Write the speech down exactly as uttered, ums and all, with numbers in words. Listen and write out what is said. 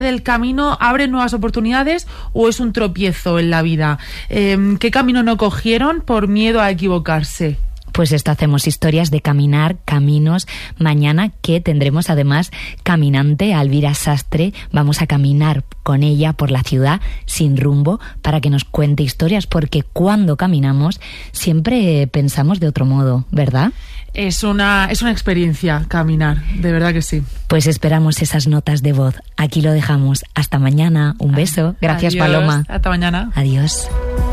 ¿El camino abre nuevas oportunidades o es un tropiezo en la vida? Eh, ¿Qué camino no cogieron por miedo a equivocarse? Pues esto hacemos, historias de caminar, caminos. Mañana que tendremos además caminante a Elvira Sastre. Vamos a caminar con ella por la ciudad sin rumbo para que nos cuente historias, porque cuando caminamos siempre pensamos de otro modo, ¿verdad? Es una, es una experiencia caminar, de verdad que sí. Pues esperamos esas notas de voz. Aquí lo dejamos. Hasta mañana. Un beso. Gracias, Adiós. Paloma. Hasta mañana. Adiós.